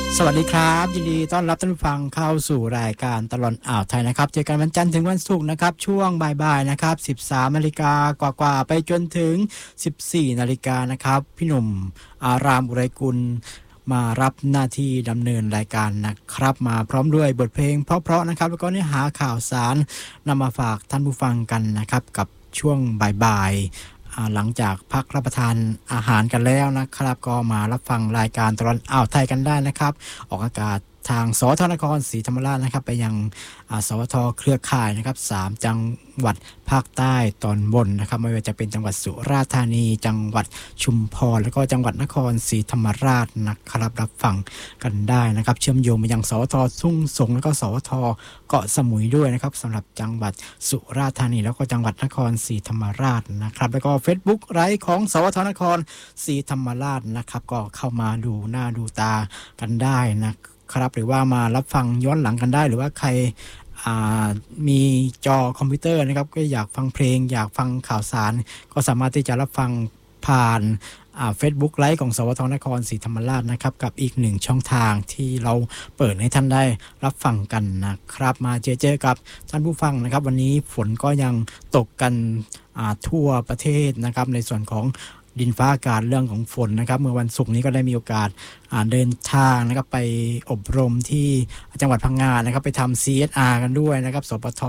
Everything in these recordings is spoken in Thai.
สวัสดีครับยินดีต้อนรับท่านผู้ฟังเข้าสู่รายการตลอดอ่าวไทยนะครับเจอกันวันจันทร์ถึงวันศุกร์นะครับช่วงบ่ายๆนะครับ 13 นาฬิกากว่าๆไปจนถึง 14 นาฬิกานะครับพี่หนุ่มอารามอุไรกุลมารับหน้าที่ดำเนินรายการนะครับมาพร้อมด้วยบทเพลงเพราะๆนะครับแล้วก็เนื้อหาข่าวสารนำมาฝากท่านผู้ฟังกันนะครับกับช่วงบ่ายๆหลังจากพักรับประทานอาหารกันแล้วนะครับก็มารับฟังรายการตลอดอ่าวไทยกันได้นะครับออกอากาศทางสวทนครศรีธรรมราชนะครับไปยังสวทเครือข่ายนะครับ3จังหวัดภาคใต้ตอนบนนะครับไม่ว่าจะเป็นจังหวัดสุราษฎร์ธานีจังหวัดชุมพรแล้วก็จังหวัดนครศรีธรรมราชนะครับรับฟังกันได้นะครับเชื่อมโยงไปยังสวททุ่งสงแล้วก็สวทเกาะสมุยด้วยนะครับสำหรับจังหวัดสุราษฎร์ธานีแล้วก็จังหวัดนครศรีธรรมราชนะครับแล้วก็ Facebook ไลฟ์ของสวทนครศรีธรรมราชนะครับก็เข้ามาดูหน้าดูตากันได้นะครับหรือว่ามารับฟังย้อนหลังกันได้หรือว่าใครมีจอคอมพิวเตอร์นะครับก็อยากฟังเพลงอยากฟังข่าวสารก็สามารถที่จะรับฟังผ่านFacebook ไลฟ์ของสวทนครศรีธรรมราชนะครับกับอีกหนึ่งช่องทางที่เราเปิดให้ท่านได้รับฟังกันนะครับมาเจอกับท่านผู้ฟังนะครับวันนี้ฝนก็ยังตกกันทั่วประเทศนะครับในส่วนของดินฟ้าอากาศเรื่องของฝนนะครับเมื่อวันศุกร์นี้ก็ได้มีโอกาสเดินทางนะครับไปอบรมที่จังหวัดพังงานะครับไปทำ CSR กันด้วยนะครับสปท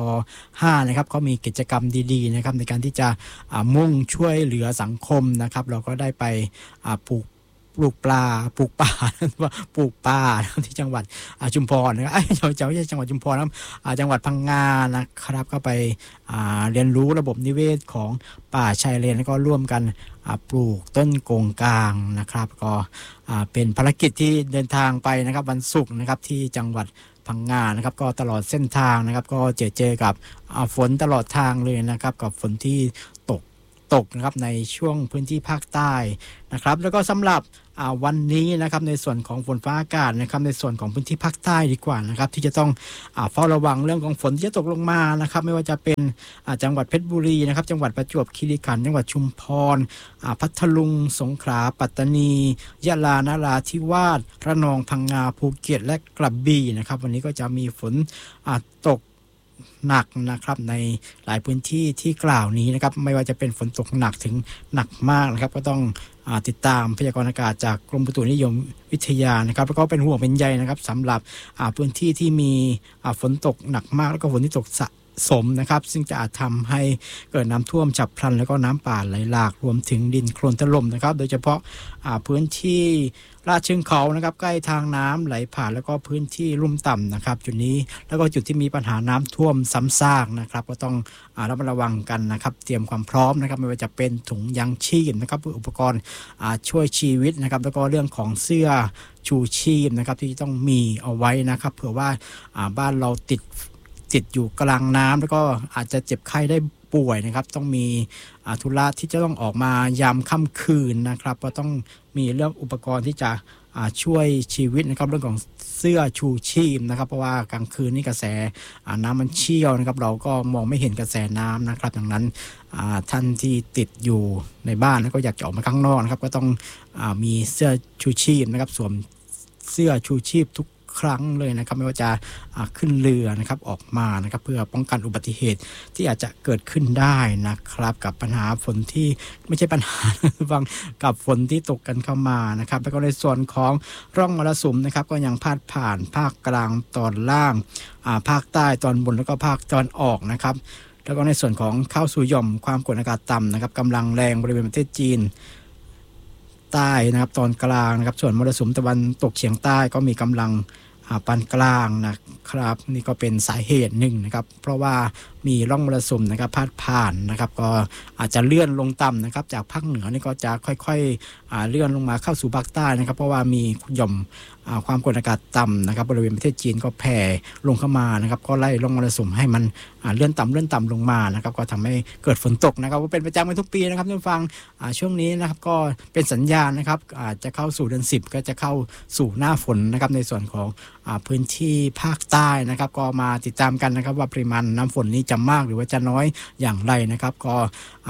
5นะครับเขามีกิจกรรมดีๆนะครับในการที่จะมุ่งช่วยเหลือสังคมนะครับเราก็ได้ไปปลูกป่าว่าปลูกป่าที่จังหวัดชุมพรนะครับจะไม่ใช่จังหวัดชุมพรนะจังหวัดพังงานะครับก็ไปเรียนรู้ระบบนิเวศของป่าชายเลนแล้วก็ร่วมกันปลูกต้นโกงกลางนะครับก็เป็นภารกิจที่เดินทางไปนะครับวันศุกร์นะครับที่จังหวัดพังงานะครับก็ตลอดเส้นทางนะครับก็เจอกับฝนตลอดทางเลยนะครับกับฝนที่ตกนะครับในช่วงพื้นที่ภาคใต้นะครับแล้วก็สำหรับวันนี้นะครับในส่วนของฝนฟ้าอากาศนะครับในส่วนของพื้นที่ภาคใต้ดีกว่านะครับที่จะต้องเฝ้าระวังเรื่องของฝนที่จะตกลงมานะครับไม่ว่าจะเป็นจังหวัดเพชรบุรีนะครับจังหวัดประจวบคีรีขันธ์จังหวัดชุมพรพัทลุงสงขลาปัตตานียะลานราธิวาสระนองพังงาภูเก็ตและกระบี่นะครับวันนี้ก็จะมีฝนตกหนักนะครับในหลายพื้นที่ที่กล่าวนี้นะครับไม่ว่าจะเป็นฝนตกหนักถึงหนักมากนะครับก็ต้องติดตามพยากรณ์อากาศจากกรมอุตุนิยมวิทยานะครับแล้วก็เป็นห่วงเป็นใยนะครับสำหรับพื้นที่ที่มีฝนตกหนักมากแล้วก็ฝนที่ตกสะสมนะครับซึ่งจะอาจทำให้เกิดน้ำท่วมฉับพลันแล้วก็น้ำป่าไหลหลากรวมถึงดินโคลนถล่มนะครับโดยเฉพาะพื้นที่ลาดเชิงเขานะครับใกล้ทางน้ำไหลผ่านแล้วก็พื้นที่ลุ่มต่ำนะครับจุดนี้แล้วก็จุดที่มีปัญหาน้ำท่วมซ้ำซากนะครับก็ต้องระมัดระวังกันนะครับเตรียมความพร้อมนะครับไม่ว่าจะเป็นถุงยางชีพนะครับอุปกรณ์ช่วยชีวิตนะครับแล้วก็เรื่องของเสื้อชูชีพนะครับที่ต้องมีเอาไว้นะครับเผื่อว่าบ้านเราติดอยู่กลางน้ำแล้วก็อาจจะเจ็บไข้ได้ป่วยนะครับต้องมีธุระที่จะต้องออกมายามค่ำคืนนะครับก็ต้องมีเรื่องอุปกรณ์ที่จะช่วยชีวิตนะครับเรื่องของเสื้อชูชีพนะครับเพราะว่ากลางคืนนี่กระแสน้ำมันเชี่ยวนะครับเราก็มองไม่เห็นกระแสน้ำนะครับดังนั้นท่านที่ติดอยู่ในบ้านแล้วก็อยากจะออกมาข้างนอกนะครับก็ต้องมีเสื้อชูชีพนะครับสวมเสื้อชูชีพทุกครั้งเลยนะครับไม่ว่าจะขึ้นเรือนะครับออกมานะครับเพื่อป้องกันอุบัติเหตุที่อาจจะเกิดขึ้นได้นะครับกับปัญหาฝนที่ไม่ใช่ปัญหาฟังกับฝนที่ตกกันเข้ามานะครับแล้วก็ในส่วนของร่องมรสุมนะครับก็ยังพาดผ่านภาคกลางตอนล่างภาคใต้ตอนบนแล้วก็ภาคตอนออกนะครับแล้วก็ในส่วนของเข้าสู่หย่อมความกดอากาศต่ำนะครับกำลังแรงบริเวณประเทศจีนใต้นะครับตอนกลางนะครับส่วนมรสุมตะวันตกเฉียงใต้ก็มีกำลังปานกลางนะครับนี่ก็เป็นสาเหตุหนึ่งนะครับเพราะว่ามีร่องมรสุมนะครับพาดผ่านนะครับก็อาจจะเลื่อนลงต่ำนะครับจากภาคเหนือนี่ก็จะค่อยๆเลื่อนลงมาเข้าสู่ภาคใต้นะครับเพราะว่ามีหย่อมความกดอากาศต่ำนะครับบริเวณประเทศจีนก็แผ่ลงเข้ามานะครับก็ไล่ร่องมรสุมให้มันเลื่อนต่ำลงมานะครับก็ทำให้เกิดฝนตกนะครับก็เป็นประจำกันทุกปีนะครับท่านผู้ฟังช่วงนี้นะครับก็เป็นสัญญาณนะครับอาจจะเข้าสู่เดือน10ก็จะเข้าสู่หน้าฝนนะครับในส่วนของพื้นที่ภาคใต้นะครับก็มาติดตามกันนะครับว่าปริมาณน้ำฝนนี้จะมากหรือว่าจะน้อยอย่างไรนะครับก็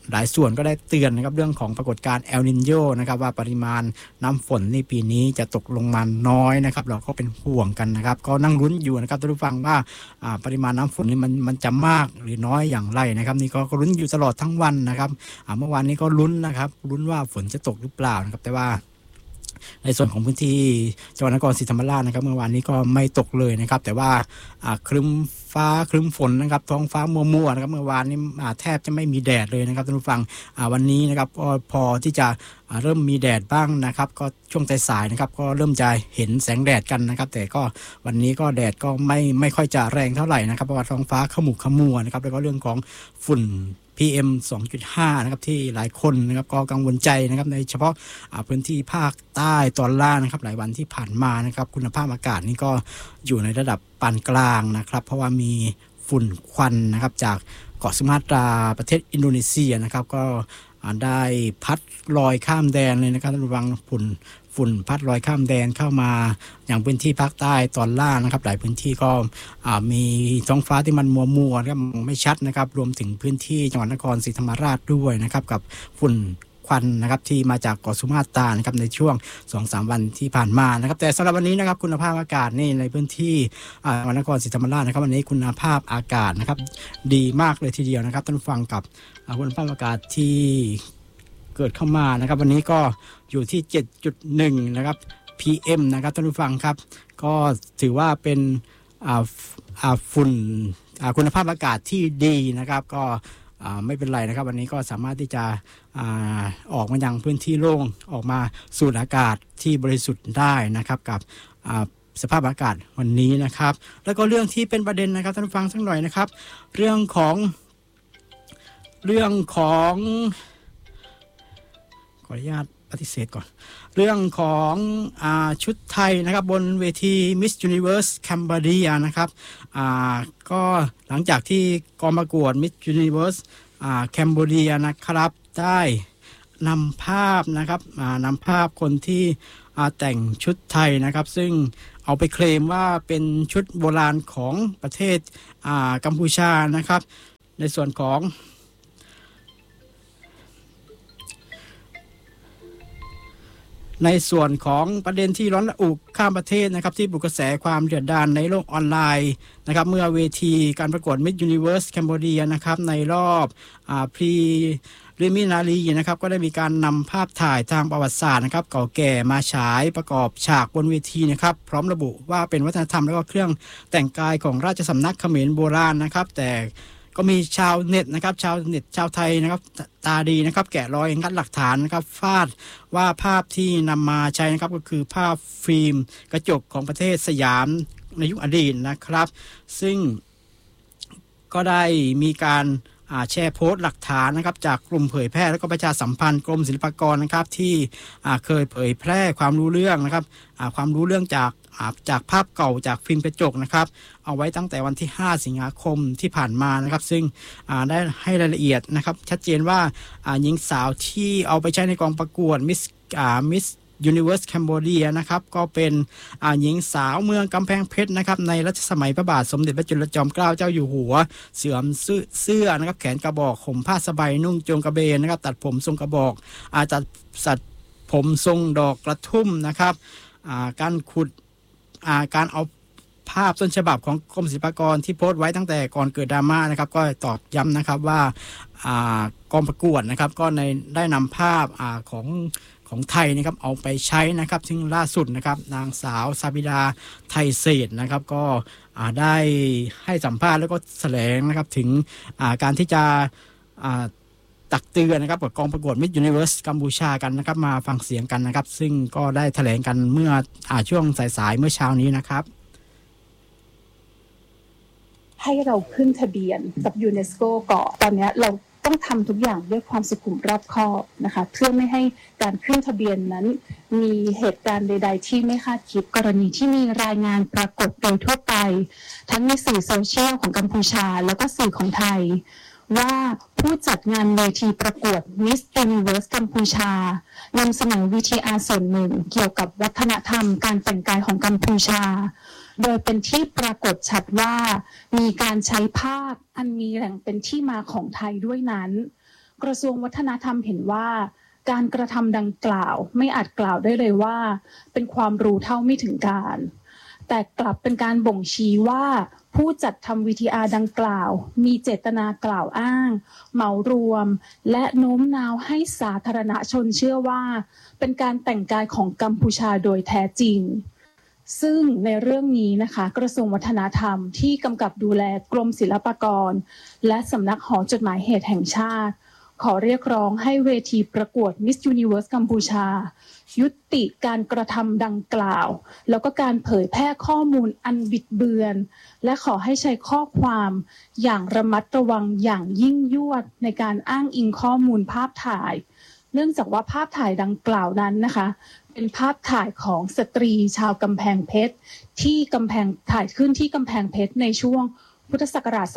หลายส่วนก็ได้เตือนนะครับเรื่องของปรากฏการณ์เอลนิโญนะครับว่าปริมาณน้ำฝนในปีนี้จะตกลงมาน้อยนะครับเราก็เป็นห่วงกันนะครับก็นั่งลุ้นอยู่นะครับท่านผู้ฟังว่าปริมาณน้ำฝนนี่มันจะมากหรือน้อยอย่างไรนะครับนี่ก็ลุ้นอยู่ตลอดทั้งวันนะครับเมื่อวานนี้ก็ลุ้นนะครับลุ้นว่าฝนจะตกหรือเปล่านะครับแต่ว่าในส่วนของพื้นที่จังหวัดนครศรีธรรมราชนะครับเมื่อวานนี้ก็ไม่ตกเลยนะครับแต่ว่าครึ้มฟ้าครึ้มฝนนะครับท้องฟ้ามัวๆนะครับเมื่อวานนี้แทบจะไม่มีแดดเลยนะครับท่านผู้ฟังวันนี้นะครับก็พอที่จะเริ่มมีแดดบ้างนะครับก็ช่วงสายๆนะครับก็เริ่มจะเห็นแสงแดดกันนะครับแต่ก็วันนี้ก็แดดก็ไม่ค่อยจะแรงเท่าไหร่นะครับเพราะว่าท้องฟ้าขมุกขมัวนะครับแล้วก็เรื่องของฝุ่นPM 2.5 นะครับที่หลายคนนะครับก็กังวลใจนะครับในเฉพาะพื้นที่ภาคใต้ตอนล่างนะครับหลายวันที่ผ่านมานะครับคุณภาพอากาศนี่ก็อยู่ในระดับปานกลางนะครับเพราะว่ามีฝุ่นควันนะครับจากเกาะสุมาตราประเทศอินโดนีเซียนะครับก็ได้พัดลอยข้ามแดนเลยนะครับระวังฝุ่นพัดลอยข้ามแดนเข้ามาอย่างพื้นที่ภาคใต้ตอนล่างนะครับหลายพื้นที่ก็มีท้องฟ้าที่มันมัวๆนะครับมองไม่ชัดนะครับรวมถึงพื้นที่จังหวัดนครศรีธรรมราชด้วยนะครับกับฝุ่นควันนะครับที่มาจากเกาะสุมาตรานะครับในช่วง 2-3 วันที่ผ่านมานะครับแต่สำหรับวันนี้นะครับคุณภาพอากาศนี่ในพื้นที่จังหวัดนครศรีธรรมราชนะครับวันนี้คุณภาพอากาศนะครับดีมากเลยทีเดียวนะครับท่านฟังกับคุณภาพอากาศที่เกิดเข้ามานะครับวันนี้ก็อยู่ที่ 7.1 นะครับ PM นะครับท่านผู้ฟังครับก็ถือว่าเป็นฝุ่นคุณภาพอากาศที่ดีนะครับก็ไม่เป็นไรนะครับวันนี้ก็สามารถที่จะออกมายังพื้นที่โล่งออกมาสูดอากาศที่บริสุทธิ์ได้นะครับกับสภาพอากาศวันนี้นะครับแล้วก็เรื่องที่เป็นประเด็นนะครับท่านผู้ฟังสักหน่อยนะครับเรื่องของขออนุญาตปฏิเสธก่อนเรื่องของชุดไทยนะครับบนเวที Miss Universe Cambodia นะครับก็หลังจากที่กองประกวด Miss Universe Cambodia นะครับได้นำภาพนะครับนำภาพคนที่แต่งชุดไทยนะครับซึ่งเอาไปเคลมว่าเป็นชุดโบราณของประเทศกัมพูชานะครับในส่วนของประเด็นที่ร้อนระอุข้ามประเทศนะครับที่ปลุกกระแสความเดือดดาลในโลกออนไลน์นะครับเมื่อเวทีการประกวด Miss Universe Cambodia นะครับในรอบPreliminary นะครับก็ได้มีการนำภาพถ่ายทางประวัติศาสตร์นะครับเก่าแก่มาฉายประกอบฉากบนเวทีนะครับพร้อมระบุว่าเป็นวัฒนธรรมและก็เครื่องแต่งกายของราชสำนักเขมรโบราณนะครับแต่ก็มีชาวเน็ตนะครับชาวไทยนะครับตาดีนะครับแกะรอยงัดหลักฐานนะครับฟาดว่าภาพที่นำมาใช้นะครับก็คือภาพฟิล์มกระจกของประเทศสยามในยุคอดีตนะครับซึ่งก็ได้มีการแชร์โพสต์หลักฐานนะครับจากกลุ่มเผยแพร่และก็ประชาสัมพันธ์กรมศิลปากรนะครับที่เคยเผยแพร่ความรู้เรื่องนะครับความรู้เรื่องจากภาพเก่าจากฟิล์มกระจกนะครับเอาไว้ตั้งแต่วันที่5 สิงหาคมที่ผ่านมานะครับซึ่งได้ให้รายละเอียดนะครับชัดเจนว่าหญิงสาวที่เอาไปใช้ในกองประกวดMiss Universe Cambodia นะครับก็เป็นหญิงสาวเมืองกำแพงเพชรนะครับในรัชสมัยพระบาทสมเด็จพระจุลจอมเกล้าเจ้าอยู่หัวเสื้อนะครับแขนกระบอกห่มผ้าสบายนุ่งโจงกระเบนนะครับตัดผมทรงกระบอกตัดผมทรงดอกกระทุ่มนะครับการเอาภาพต้นฉบับของกรมศิลปากรที่โพสต์ไว้ตั้งแต่ก่อนเกิดดราม่านะครับก็ตอกย้ำนะครับว่ากองประกวดนะครับก็ได้นำภาพของไทยนะครับเอาไปใช้นะครับซึ่งล่าสุดนะครับนางสาวซาบิดาไทยเศรษฐ์นะครับก็ได้ให้สัมภาษณ์แล้วก็แถลงนะครับถึงการที่จะตักเตือนนะครับกับกองประกวด Miss Universe กัมพูชากันนะครับมาฟังเสียงกันนะครับซึ่งก็ได้แถลงกันเมื่อช่วงสายๆเมื่อเช้านี้นะครับให้เราขึ้นทะเบียนกับยูเนสโกก่อนตอนนี้เราต้องทำทุกอย่างด้วยความสุขุมรอบคอบนะคะเพื่อไม่ให้การขึ้นทะเบียนนั้นมีเหตุการณ์ใดๆที่ไม่คาดคิดกรณีที่มีรายงานปรากฏโดยทั่วไปทั้งในสื่อโซเชียลของกัมพูชาแล้วก็สื่อของไทยว่าผู้จัดงานเวทีประกวด Miss Universe กัมพูชานำเสนอ VTR ส่วนหนึ่งเกี่ยวกับวัฒนธรรมการแต่งกายของกัมพูชาโดยเป็นที่ปรากฏชัดว่ามีการใช้ภาพอันมีแหล่งเป็นที่มาของไทยด้วยนั้นกระทรวงวัฒนธรรมเห็นว่าการกระทำดังกล่าวไม่อาจกล่าวได้เลยว่าเป็นความรู้เท่าไม่ถึงการแต่กลับเป็นการบ่งชี้ว่าผู้จัดทำ VTR ดังกล่าวมีเจตนากล่าวอ้างเหมารวมและโน้มน้าวให้สาธารณชนเชื่อว่าเป็นการแต่งกายของกัมพูชาโดยแท้จริงซึ่งในเรื่องนี้นะคะกระทรวงวัฒนธรรมที่กำกับดูแลกรมศิลปากรและสำนักหอจดหมายเหตุแห่งชาติขอเรียกร้องให้เวทีประกวด Miss Universe กัมพูชายุติการกระทำดังกล่าวแล้วก็การเผยแพร่ข้อมูลอันบิดเบือนและขอให้ใช้ข้อความอย่างระมัดระวังอย่างยิ่งยวดในการอ้างอิงข้อมูลภาพถ่ายเนื่องจากว่าภาพถ่ายดังกล่าวนั้นนะคะเป็นภาพถ่ายของสตรีชาวกำแพงเพชรที่ถ่ายขึ้นที่กำแพงเพชรในช่วงพุทธศักราช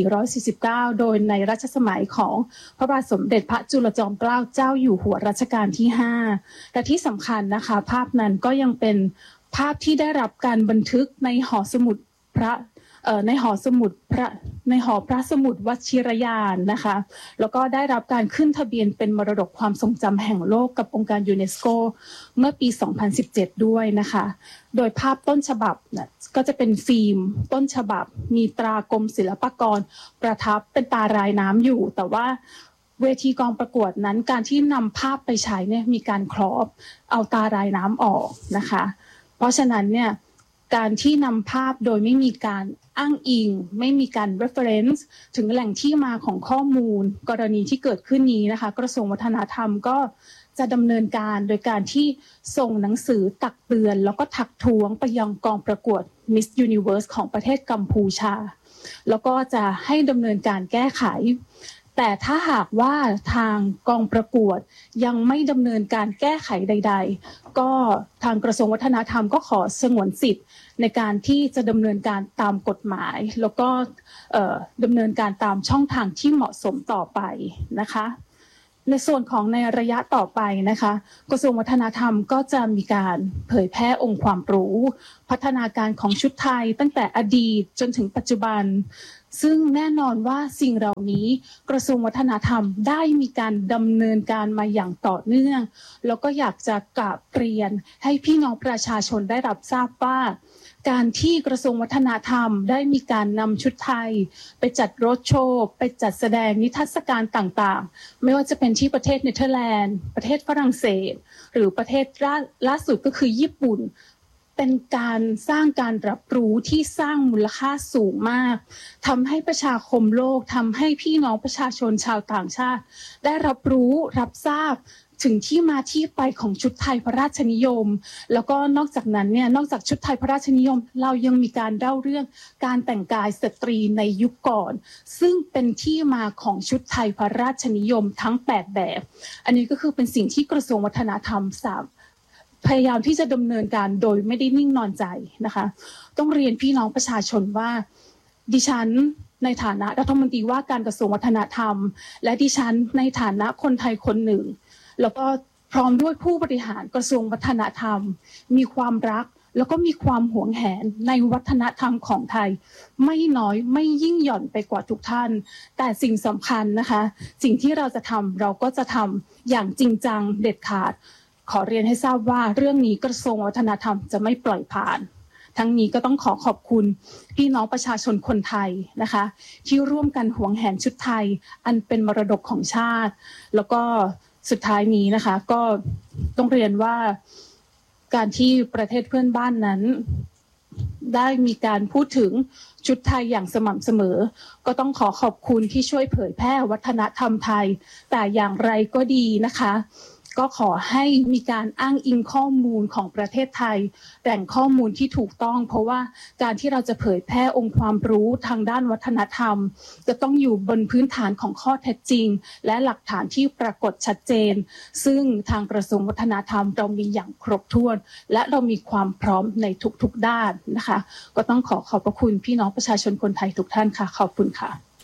2449 โดยในรัชสมัยของพระบาทสมเด็จพระจุลจอมเกล้าเจ้าอยู่หัวรัชกาลที่ 5 และที่สำคัญนะคะภาพนั้นก็ยังเป็นภาพที่ได้รับการบันทึกในหอสมุดพระในหอพระสมุดวชิรยานนะคะแล้วก็ได้รับการขึ้นทะเบียนเป็นมรดกความทรงจำแห่งโลกกับองค์การยูเนสโกเมื่อปี 2017 ด้วยนะคะโดยภาพต้นฉบับก็จะเป็นฟิล์มต้นฉบับมีตรากรมศิลปากรประทับเป็นตารายน้ำอยู่แต่ว่าเวทีกองประกวดนั้นการที่นำภาพไปใช้เนี่ยมีการครอบเอาตารายน้ำออกนะคะเพราะฉะนั้นเนี่ยการที่นำภาพโดยไม่มีการอ้างอิงไม่มีการ reference ถึงแหล่งที่มาของข้อมูลกรณีที่เกิดขึ้นนี้นะคะกระทรวงวัฒนธรรมก็จะดำเนินการโดยการที่ส่งหนังสือตักเตือนแล้วก็ทักท้วงไปยังกองประกวด Miss Universe ของประเทศกัมพูชาแล้วก็จะให้ดำเนินการแก้ไขแต่ถ้าหากว่าทางกองประกวดยังไม่ดำเนินการแก้ไขใดๆก็ทางกระทรวงวัฒนธรรมก็ขอสงวนสิทธิ์ในการที่จะดำเนินการตามกฎหมายแล้วก็ดำเนินการตามช่องทางที่เหมาะสมต่อไปนะคะในส่วนของในระยะต่อไปนะคะกระทรวงวัฒนธรรมก็จะมีการเผยแพร่องค์ความรู้พัฒนาการของชุดไทยตั้งแต่อดีตจนถึงปัจจุบันซึ่งแน่นอนว่าสิ่งเหล่านี้กระทรวงวัฒนธรรมได้มีการดำเนินการมาอย่างต่อเนื่องแล้วก็อยากจะกราบเรียนให้พี่น้องประชาชนได้รับทราบว่าการที่กระทรวงวัฒนธรรมได้มีการนำชุดไทยไปจัดโรดโชว์ไปจัดแสดงนิทรรศการต่างๆไม่ว่าจะเป็นที่ประเทศเนเธอร์แลนด์ประเทศฝรั่งเศสหรือประเทศล่าสุดก็คือญี่ปุ่นเป็นการสร้างการรับรู้ที่สร้างมูลค่าสูงมากทำให้ประชาคมโลกทำให้พี่น้องประชาชนชาวต่างชาติได้รับรู้รับทราบถึงที่มาที่ไปของชุดไทยพระราชนิยมแล้วก็นอกจากนั้นเนี่ยนอกจากชุดไทยพระราชนิยมเรายังมีการเล่าเรื่องการแต่งกายสตรีในยุคก่อนซึ่งเป็นที่มาของชุดไทยพระราชนิยมทั้ง8แบบอันนี้ก็คือเป็นสิ่งที่กระทรวงวัฒนธรรมพยายามที่จะดำเนินการโดยไม่ได้นิ่งนอนใจนะคะต้องเรียนพี่น้องประชาชนว่าดิฉันในฐานะรัฐมนตรีว่าการกระทรวงวัฒนธรรมและดิฉันในฐานะคนไทยคนหนึ่งแล้วก็พร้อมด้วยผู้บริหารกระทรวงวัฒนธรรมมีความรักแล้วก็มีความหวงแหนในวัฒนธรรมของไทยไม่น้อยไม่ยิ่งหย่อนไปกว่าทุกท่านแต่สิ่งสำคัญนะคะสิ่งที่เราจะทำเราก็จะทำอย่างจริงจังเด็ดขาดขอเรียนให้ทราบว่าเรื่องนี้กระทรวงวัฒนธรรมจะไม่ปล่อยผ่านทั้งนี้ก็ต้องขอบคุณพี่น้องประชาชนคนไทยนะคะที่ร่วมกันหวงแหนชุดไทยอันเป็นมรดกของชาติแล้วก็สุดท้ายนี้นะคะก็ต้องเรียนว่าการที่ประเทศเพื่อนบ้านนั้นได้มีการพูดถึงชุดไทยอย่างสม่ำเสมอก็ต้องขอบคุณที่ช่วยเผยแพร่วัฒนธรรมไทยแต่อย่างไรก็ดีนะคะก็ขอให้มีการอ้างอิงข้อมูลของประเทศไทยแหล่งข้อมูลที่ถูกต้องเพราะว่าการที่เราจะเผยแพร่องค์ความรู้ทางด้านวัฒนธรรมจะต้องอยู่บนพื้นฐานของข้อเท็จจริงและหลักฐานที่ปรากฏชัดเจนซึ่งทางกระทรวงวัฒนธรรมเรามีอย่างครบถ้วนและเรามีความพร้อมในทุกๆด้านนะคะก็ต้องขอบพระคุณพี่น้องประชาชนคนไทยทุกท่านค่ะขอบคุณค่ะ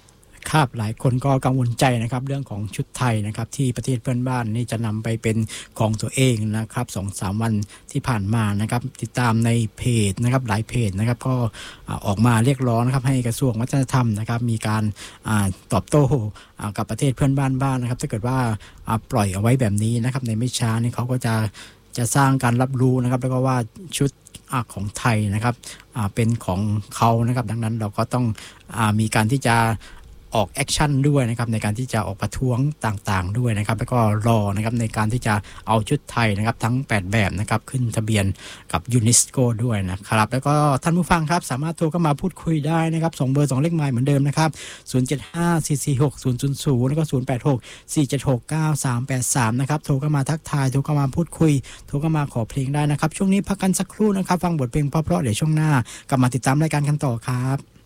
ครับหลายคนก็กังวลใจนะครับเรื่องของชุดไทยนะครับที่ประเทศเพื่อนบ้านนี่จะนำไปเป็นของตัวเองนะครับ 2-3 วันที่ผ่านมานะครับติดตามในเพจนะครับหลายเพจนะครับก็ออกมาเรียกร้องนะครับให้กระทรวงวัฒนธรรมนะครับมีการตอบโต้กับประเทศเพื่อนบ้านบ้างนะครับถ้าเกิดว่าปล่อยเอาไว้แบบนี้นะครับในไม่ช้านี่เขาก็จะสร้างการรับรู้นะครับแล้วก็ว่าชุดของไทยนะครับเป็นของเขานะครับดังนั้นเราก็ต้องมีการที่จะออกแอคชั่นด้วยนะครับในการที่จะออกประท้วงต่างๆด้วยนะครับแล้วก็รอนะครับในการที่จะเอาชุดไทยนะครับทั้ง8แบบนะครับขึ้นทะเบียนกับยูเนสโกด้วยนะครับแล้วก็ท่านผู้ฟังครับสามารถโทรเข้ามาพูดคุยได้นะครับ2เบอร์2เลขหมายเหมือนเดิมนะครับ075-446-000แล้วก็086-476-9383นะครับโทรเข้ามาทักทายโทรเข้ามาพูดคุยโทรเข้ามาขอเพลงได้นะครับช่วงนี้พักกันสักครู่นะครับฟังบทเพลงเพราะๆเดี๋ยวช่วงหน้ากลับมาติดตามรายการกันต่อครับ